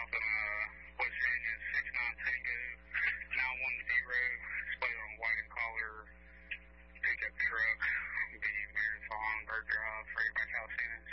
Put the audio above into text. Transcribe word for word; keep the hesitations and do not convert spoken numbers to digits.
off in uh, West Virginia, six nine Tango, nine one zero, split on wagon collar, pickup truck, be Marathon, Bird Drive, Freight by Calisthenics.